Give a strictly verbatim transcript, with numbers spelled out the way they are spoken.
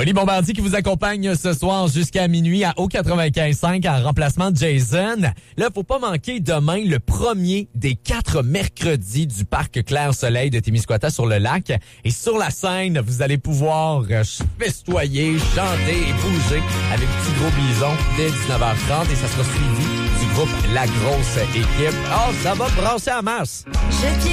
Denis Bombardier qui vous accompagne ce soir jusqu'à minuit à O quatre-vingt-quinze cinq en remplacement de Jason. Là, faut pas manquer demain le premier des quatre mercredis du parc Clair-Soleil de Témiscouata sur le lac. Et sur la scène, vous allez pouvoir euh, festoyer, chanter et bouger avec Petit Gros Bison dès dix-neuf heures trente et ça sera suivi du groupe La Grosse Équipe. Oh, ça va brasser à masse! Je